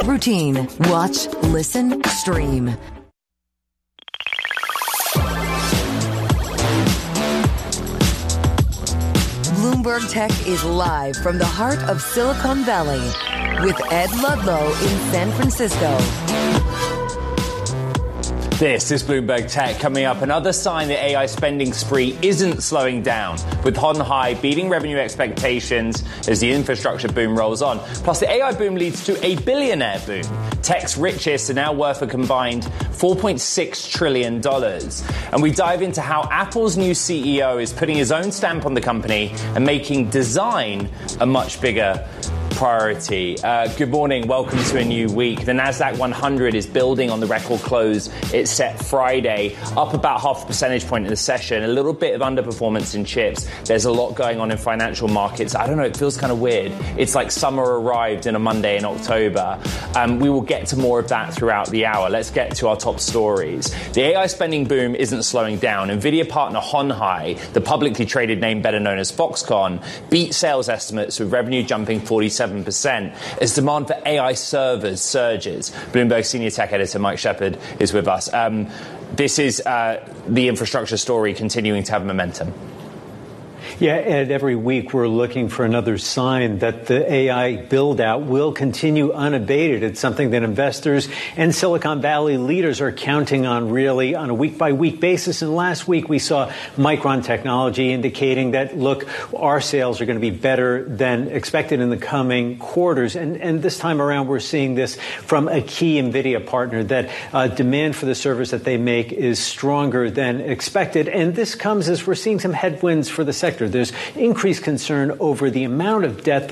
Routine. Watch, listen, stream. Bloomberg Tech is live from the heart of Silicon Valley with Ed Ludlow in San Francisco. This is Bloomberg Tech. Coming up, another sign that AI spending spree isn't slowing down, with Hon Hai beating revenue expectations as the infrastructure boom rolls on. Plus, the AI boom leads to a billionaire boom. Tech's richest are now worth a combined $4.6 trillion. And we dive into how Apple's new CEO is putting his own stamp on the company and making design a much bigger priority. Good morning. Welcome to a new week. The Nasdaq 100 is building on the record close it set Friday, up about half a percentage point in the session. A little bit of underperformance in chips. There's a lot going on in financial markets. I don't know. It feels kind of weird. It's like summer arrived in a Monday in October. We will get to more of that throughout the hour. Let's get to our top stories. The AI spending boom isn't slowing down. NVIDIA partner Hon Hai, the publicly traded name better known as Foxconn, beat sales estimates with revenue jumping 47% as demand for AI servers surges. Bloomberg senior tech editor Mike Shepard is with us. This is the infrastructure story continuing to have momentum. Yeah, Ed, every week we're looking for another sign that the AI build-out will continue unabated. It's something that investors and Silicon Valley leaders are counting on really on a week-by-week basis. And last week we saw Micron Technology indicating that, look, our sales are going to be better than expected in the coming quarters. And this time around we're seeing this from a key NVIDIA partner, that demand for the servers that they make is stronger than expected. And this comes as we're seeing some headwinds for the sector. There's increased concern over the amount of debt